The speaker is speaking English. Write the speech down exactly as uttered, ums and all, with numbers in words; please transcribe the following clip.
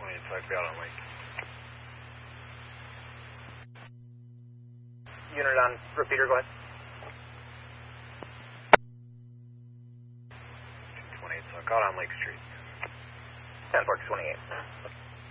twenty-eight, so I'd be out on Lake. Unit on repeater, go ahead. twenty-eight, so I got on Lake Street. ten four twenty-eight.